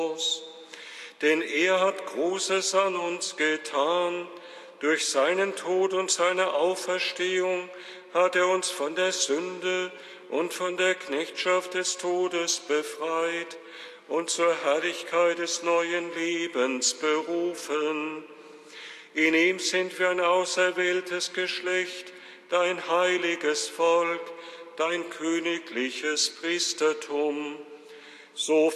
Denn er hat Großes an uns getan. Durch seinen Tod und seine Auferstehung hat er uns von der Sünde und von der Knechtschaft des Todes befreit und zur Herrlichkeit des neuen Lebens berufen. In ihm sind wir ein auserwähltes Geschlecht, dein heiliges Volk, dein königliches Priestertum. So